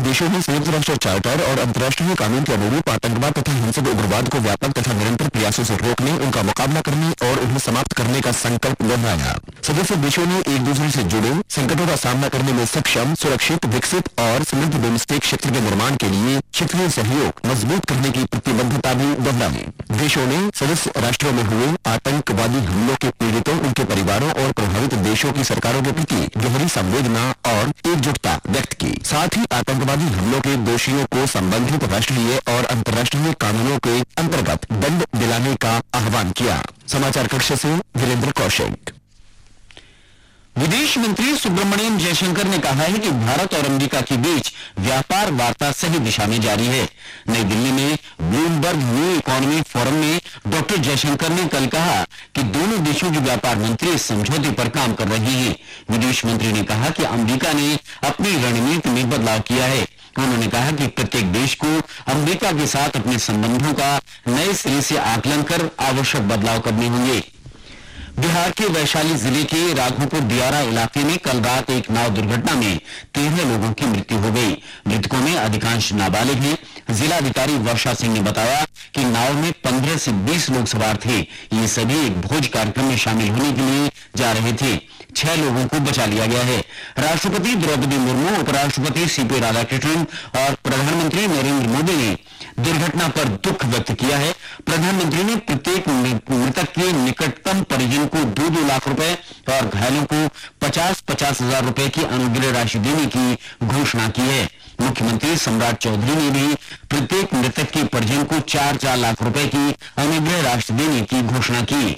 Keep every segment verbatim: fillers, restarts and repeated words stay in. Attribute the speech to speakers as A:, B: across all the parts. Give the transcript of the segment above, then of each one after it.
A: देशों ने संयुक्त राष्ट्र चार्टर और अंतर्राष्ट्रीय कानून के अनुरूप आतंकवाद तथा हिंसक उग्रवाद को व्यापक तथा निरंतर प्रयासों से रोकने, उनका मुकाबला करने और उन्हें समाप्त करने का संकल्प दोहराया। सदस्य देशों ने एक दूसरे से जुड़े संकटों का सामना करने में सक्षम, सुरक्षित, विकसित और समृद्ध बिम्स्टेक क्षेत्र के निर्माण के लिए क्षेत्रीय सहयोग मजबूत करने की प्रतिबद्धता भी दोहराई। देशों ने सदस्य राष्ट्रों में हुए आतंकवादी हमलों के पीड़ितों, उनके परिवारों और प्रभावित देशों की सरकारों के प्रति गहरी संवेदना और एकजुटता व्यक्त की। साथ ही आतंकवादी हमलों के दोषियों को संबंधित राष्ट्रीय और अंतर्राष्ट्रीय कानूनों के अंतर्गत दंड दिलाने का आह्वान किया। समाचार कक्ष से वीरेंद्र कौशिक।
B: विदेश मंत्री सुब्रमण्यम जयशंकर ने कहा है कि भारत और अमेरिका के बीच व्यापार वार्ता सही दिशा में जारी है। नई दिल्ली में ब्लूमबर्ग न्यू इकोनॉमी फोरम में डॉक्टर जयशंकर ने कल कहा कि दोनों देशों के व्यापार मंत्री इस समझौते पर काम कर रहे हैं। विदेश मंत्री ने कहा कि अमेरिका ने अपनी रणनीति में बदलाव किया है। उन्होंने कहा कि प्रत्येक देश को अमेरिका के साथ अपने संबंधों का नए सिरे से आकलन कर आवश्यक बदलाव करने होंगे। बिहार के वैशाली जिले के राघोपुर दियारा इलाके में कल रात एक नाव दुर्घटना में तेरह लोगों की मृत्यु हो गई। मृतकों में अधिकांश नाबालिग हैं। जिलाधिकारी वर्षा सिंह ने बताया कि नाव में पंद्रह से बीस लोग सवार थे। ये सभी एक भोज कार्यक्रम में शामिल होने के लिए जा रहे थे। छह लोगों को बचा लिया गया है। राष्ट्रपति द्रौपदी मुर्मू, उपराष्ट्रपति सीपी राधाकृष्णन और प्रधानमंत्री नरेंद्र मोदी ने दुर्घटना पर दुख व्यक्त किया है। प्रधानमंत्री ने प्रत्येक मृतक के निकटतम परिजन को दो दो लाख रुपए और घायलों को पचास पचास हजार रुपए की अनुग्रह राशि देने की घोषणा की है। मुख्यमंत्री सम्राट चौधरी ने भी प्रत्येक मृतक के परिजन को चार चार लाख रुपए की अनुग्रह राशि देने की घोषणा की।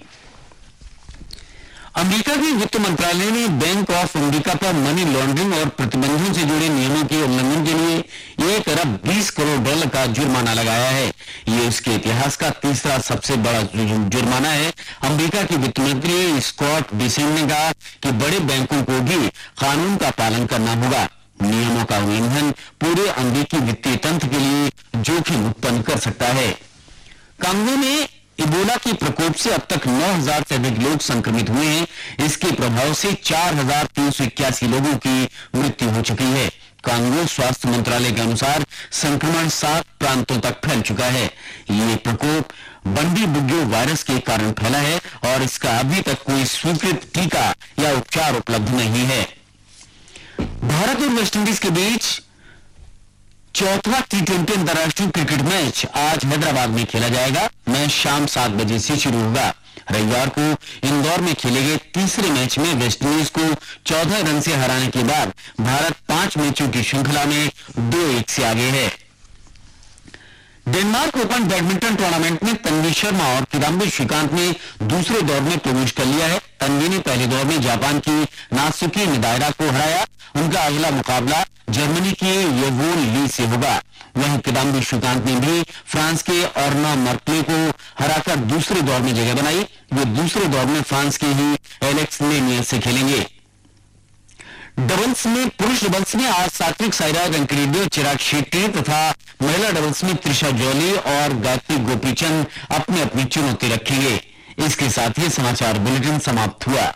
B: अमेरिका के वित्त मंत्रालय ने बैंक ऑफ अमेरिका पर मनी लॉन्ड्रिंग और प्रतिबंधों से जुड़े नियमों के उल्लंघन के लिए एक अरब बीस करोड़ डॉलर का जुर्माना लगाया है। ये उसके इतिहास का तीसरा सबसे बड़ा जुर्माना है। अमेरिका के वित्त मंत्री स्कॉट बेसेंट ने कहा कि बड़े बैंकों को भी कानून का पालन करना होगा। नियमों का उल्लंघन पूरे अमेरिकी वित्तीय तंत्र के लिए जोखिम उत्पन्न कर सकता है। कांगो में इबोला के प्रकोप से अब तक नौ हजार से अधिक लोग संक्रमित हुए हैं। इसके प्रभाव से चार हजार तीन सौ इक्यासी लोगों की मृत्यु हो चुकी है। कांगो स्वास्थ्य मंत्रालय के अनुसार संक्रमण सात प्रांतों तक फैल चुका है। ये प्रकोप बंडी बुग्यो वायरस के कारण फैला है और इसका अभी तक कोई स्वीकृत टीका या उपचार उपलब्ध नहीं है। भारत और वेस्टइंडीज के बीच चौथा टी ट्वेंटी अंतर्राष्ट्रीय क्रिकेट मैच आज हैदराबाद में खेला जाएगा। मैच शाम सात बजे से शुरू होगा। रविवार को इंदौर में खेले गए तीसरे मैच में वेस्टइंडीज को चौदह रन से हराने के बाद भारत पांच मैचों की श्रृंखला में दो एक से आगे है। डेनमार्क ओपन बैडमिंटन टूर्नामेंट में तन्वी शर्मा और किदाम्बी श्रीकांत ने दूसरे दौर में प्रवेश कर लिया है। तन्वी ने पहले दौर में जापान की नात्सुकी निदायरा को हराया। उनका अगला मुकाबला जर्मनी के येवोन ली से होगा। वहीं किदाम्बी श्रीकांत ने भी फ्रांस के ऑर्ना मर्कले को हराकर दूसरे दौर में जगह बनाई। वे दूसरे दौर में फ्रांस के ही एलेक्स लेनियर से खेलेंगे। डबल्स में पुरुष डबल्स में आज सात्विक साईराज, अंकिरेड्डी और चिराग शेट्टी तथा महिला डबल्स में त्रिशा जॉली और गायत्री गोपीचंद अपनी अपनी चुनौती रखेंगे। इसके साथ ही समाचार बुलेटिन समाप्त हुआ।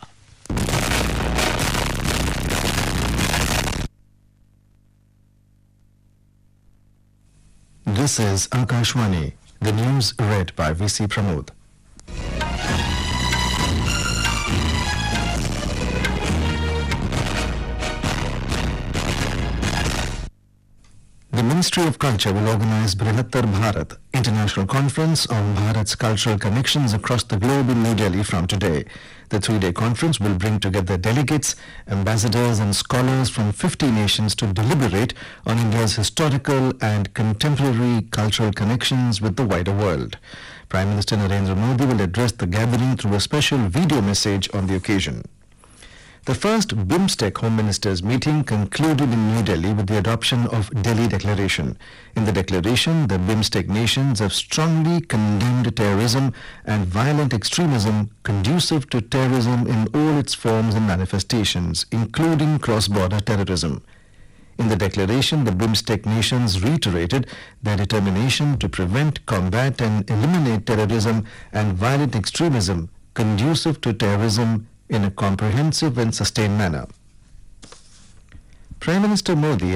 C: This is Akashwani, the news read by V C Pramod. The Ministry of Culture will organize Brihattar Bharat, International Conference on Bharat's cultural connections across the globe in New Delhi from today. The three-day conference will bring together delegates, ambassadors and scholars from fifty nations to deliberate on India's historical and contemporary cultural connections with the wider world. Prime Minister Narendra Modi will address the gathering through a special video message on the occasion. The first BIMSTEC Home Ministers meeting concluded in New Delhi with the adoption of Delhi Declaration. In the declaration, the BIMSTEC nations have strongly condemned terrorism and violent extremism conducive to terrorism in all its forms and manifestations, including cross-border terrorism. In the declaration, the BIMSTEC nations reiterated their determination to prevent, combat and eliminate terrorism and violent extremism conducive to terrorism in a comprehensive and sustained manner. Prime Minister Modi